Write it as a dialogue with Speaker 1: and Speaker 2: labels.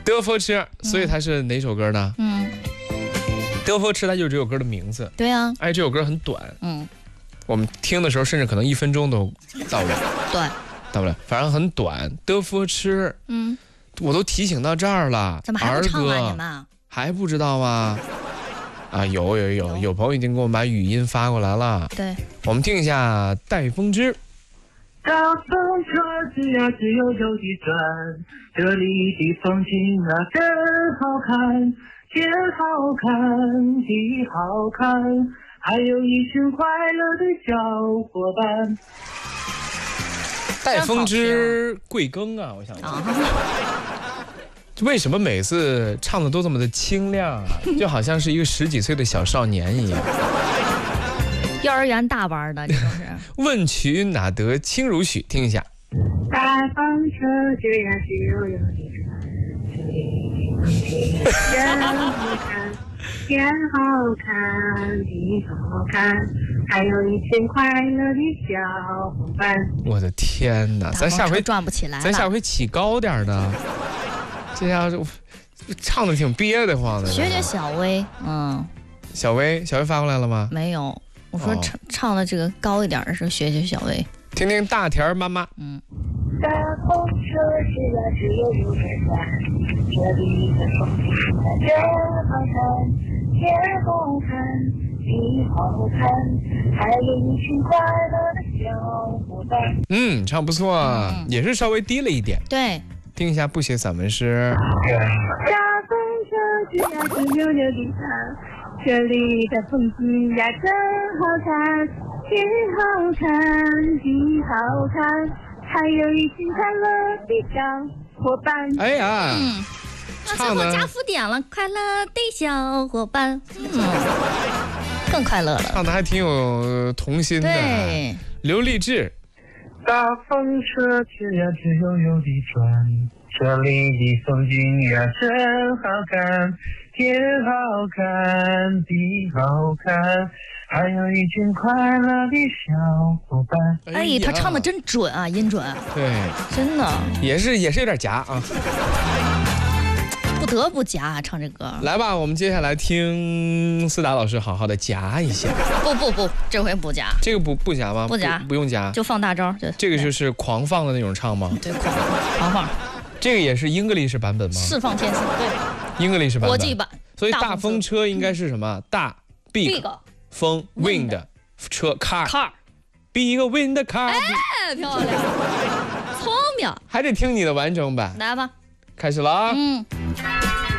Speaker 1: 德佛吃，所以它是哪首歌呢？德佛吃它就是这首歌的名字。
Speaker 2: 对啊。
Speaker 1: 哎，这首歌很短。我们听的时候甚至可能1分钟都到不了。
Speaker 2: 对。
Speaker 1: 到不了，反正很短。德佛吃。我都提醒到这儿了，
Speaker 2: 怎么还不唱完你们？
Speaker 1: 还不知道吗？啊，有朋友已经给我把语音发过来了。
Speaker 2: 对，
Speaker 1: 我们听一下《带风之》。
Speaker 3: 大风车子呀，自由地转，这里的风景啊真好看，天好看，地好看，还有一群快乐的小伙伴。
Speaker 1: 带风之贵庚啊，我想问。为什么每次唱的都这么的清亮啊？就好像是一个10几岁的小少年一样。
Speaker 2: 幼儿园大班的这种是。
Speaker 1: 问渠哪得清如许，听一下。
Speaker 3: 大风车这样自由地转，真好看，天好看，地好看，还有一群快乐的小伙伴。
Speaker 1: 我的天哪，咱下回
Speaker 2: 转不起来了，
Speaker 1: 咱下回起高点呢。这下唱的挺憋得慌的。
Speaker 2: 学小薇，
Speaker 1: 小薇发过来了吗？
Speaker 2: 没有，我说唱的这个高一点的是学小薇。
Speaker 1: 听听大田妈妈。
Speaker 3: 大风车是呀，自由转，这里的风景真好看，天好看，地好看，还有一群快乐的小伙伴。
Speaker 1: 唱不错，也是稍微低了一点。
Speaker 2: 对。
Speaker 1: 听一下不写散文诗。
Speaker 3: 大风车是呀，自由地转，这里的风景呀真好看，天好看，地好看，还有一群快乐的小伙伴。
Speaker 1: 哎呀，
Speaker 2: 唱的加浮点了，快乐的小伙伴，更快乐了。
Speaker 1: 唱的还挺有童心的。
Speaker 2: 对，
Speaker 1: 刘励志。
Speaker 3: 大风车这样自由地转，这里的风景呀真好看，天好看，地好看，还有一群快乐的小伙伴。
Speaker 2: 哎，他唱的真准啊，音准。
Speaker 1: 对，
Speaker 2: 真的
Speaker 1: 也是有点夹啊，
Speaker 2: 不得不夹唱这歌。
Speaker 1: 来吧，我们接下来听思达老师好好的夹一下。
Speaker 2: 不，这回不夹。
Speaker 1: 这个不夹吗？
Speaker 2: 不夹，
Speaker 1: 不用夹，
Speaker 2: 就放大招。
Speaker 1: 这个就是狂放的那种唱吗？
Speaker 2: 对，狂放。
Speaker 1: 这个也是英格丽式版本吗？
Speaker 2: 释放天性，对，
Speaker 1: 英格丽式版本，
Speaker 2: 国际版。
Speaker 1: 所以大风车应该是什么？大 big 风 wind 车 car big wind car。
Speaker 2: 哎，漂亮，聪明。
Speaker 1: 还得听你的完整版。
Speaker 2: 来吧，
Speaker 1: 开始了啊。